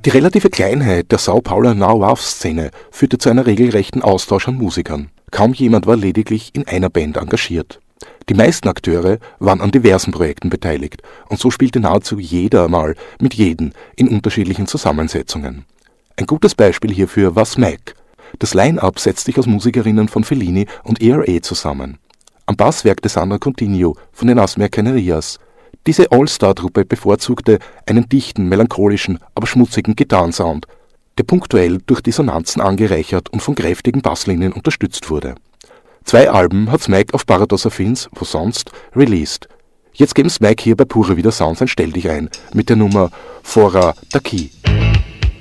Die relative Kleinheit der São Pauler Now-Wave-Szene führte zu einer regelrechten Austausch an Musikern. Kaum jemand war lediglich in einer Band engagiert. Die meisten Akteure waren an diversen Projekten beteiligt und so spielte nahezu jeder mal mit jedem in unterschiedlichen Zusammensetzungen. Ein gutes Beispiel hierfür war Smack. Das Line-Up setzt sich aus Musikerinnen von Fellini und ERA zusammen. Am Bass wirkte Sandra Coutinho von den Asmer Canarias. Diese All-Star-Truppe bevorzugte einen dichten, melancholischen, aber schmutzigen Gitarrensound, der punktuell durch Dissonanzen angereichert und von kräftigen Basslinien unterstützt wurde. 2 Alben hat Smack auf Paradox Affins, wo sonst, released. Jetzt geben Smack hier bei Pure Vida Sounds ein Stell dich ein mit der Nummer Fora daqui.